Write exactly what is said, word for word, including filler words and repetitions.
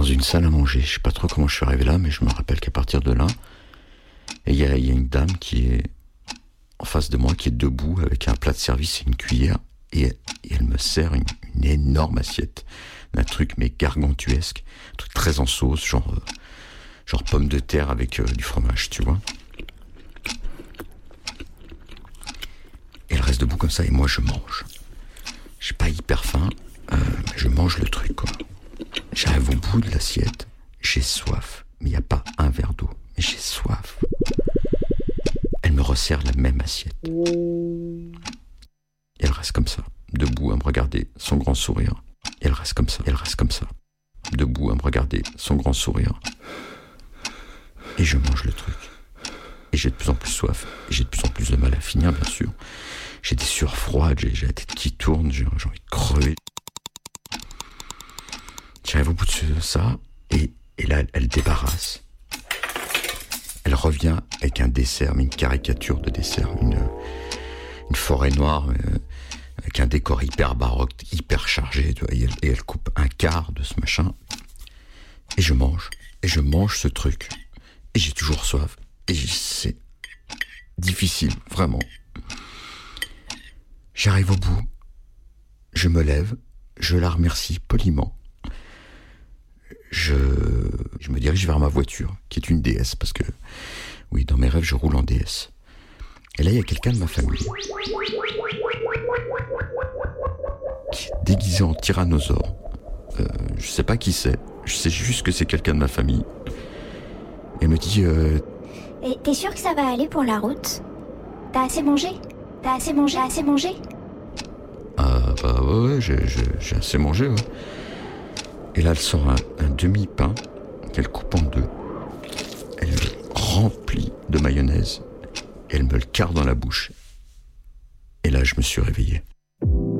une salle à manger. Je sais pas trop comment je suis arrivé là, mais je me rappelle qu'à partir de là, il y a, y a une dame qui est en face de moi, qui est debout avec un plat de service et une cuillère, et, et elle me sert une, une énorme assiette d'un truc mais gargantuesque, un truc très en sauce, genre euh, genre pomme de terre avec euh, du fromage, tu vois. Et elle reste debout comme ça et moi je mange. J'ai pas hyper faim, euh, mais je mange le truc, quoi. J'arrive au bout de l'assiette, j'ai soif, mais il n'y a pas un verre d'eau, mais j'ai soif. Elle me resserre la même assiette. Et elle reste comme ça, debout à me regarder, son grand sourire. Et elle reste comme ça, elle reste comme ça, debout à me regarder, son grand sourire. Et je mange le truc. Et j'ai de plus en plus soif, et j'ai de plus en plus de mal à finir, bien sûr. J'ai des sueurs froides, j'ai, j'ai la tête qui tourne, j'ai, j'ai envie de crever. J'arrive au bout de ça, et, et là, elle débarrasse. Elle revient avec un dessert, mais une caricature de dessert, une, une forêt noire, euh, avec un décor hyper baroque, hyper chargé, tu vois, et, elle, et elle coupe un quart de ce machin. Et je mange, et je mange ce truc. Et j'ai toujours soif, et c'est difficile, vraiment. J'arrive au bout, je me lève, je la remercie poliment. Je, je me dirige vers ma voiture, qui est une D S, parce que, oui, dans mes rêves, je roule en D S. Et là, il y a quelqu'un de ma famille qui est déguisé en tyrannosaure. Euh, je sais pas qui c'est, je sais juste que c'est quelqu'un de ma famille. Et elle me dit... Euh, Et t'es sûr que ça va aller pour la route? T'as assez mangé? T'as assez mangé? Assez mangé? Ah bah ouais, ouais j'ai, j'ai, j'ai assez mangé, ouais. Et là, elle sort un, un demi-pain qu'elle coupe en deux. Elle le remplit de mayonnaise. Et elle me le carre dans la bouche. Et là, je me suis réveillé.